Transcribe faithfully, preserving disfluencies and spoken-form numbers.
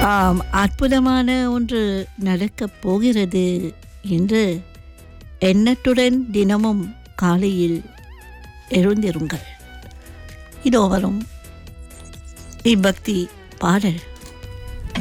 ஆம், அற்புதமான ஒன்று நடக்கப் போகிறது என்று எண்ணத்துடன் தினமும் காலையில் எழுந்திருங்கள். இதோ வரும் இப்பக்தி பாடல்.